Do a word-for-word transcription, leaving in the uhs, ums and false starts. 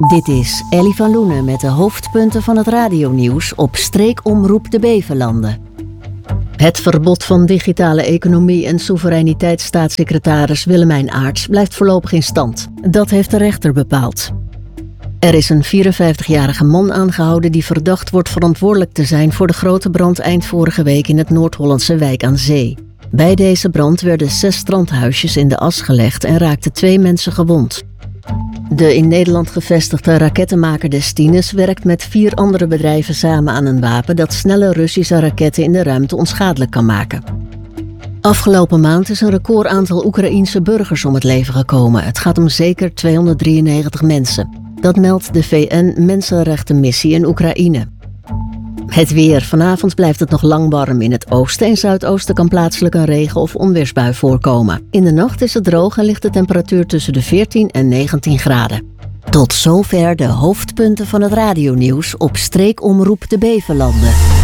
Dit is Ellie van Loenen met de hoofdpunten van het radionieuws op Streekomroep de Bevelanden. Het verbod van digitale economie en soevereiniteitsstaatssecretaris Willemijn Aarts blijft voorlopig in stand. Dat heeft de rechter bepaald. Er is een vierenvijftigjarige man aangehouden die verdacht wordt verantwoordelijk te zijn voor de grote brand eind vorige week in het Noord-Hollandse Wijk aan Zee. Bij deze brand werden zes strandhuisjes in de as gelegd en raakten twee mensen gewond. De in Nederland gevestigde rakettenmaker Destinus werkt met vier andere bedrijven samen aan een wapen dat snelle Russische raketten in de ruimte onschadelijk kan maken. Afgelopen maand is een record aantal Oekraïense burgers om het leven gekomen. Het gaat om zeker tweehonderddrieënnegentig mensen. Dat meldt de V N-Mensenrechtenmissie in Oekraïne. Het weer. Vanavond blijft het nog lang warm. In het oosten en zuidoosten kan plaatselijk een regen- of onweersbui voorkomen. In de nacht is het droog en ligt de temperatuur tussen de veertien en negentien graden. Tot zover de hoofdpunten van het radionieuws op Streekomroep de Bevelanden.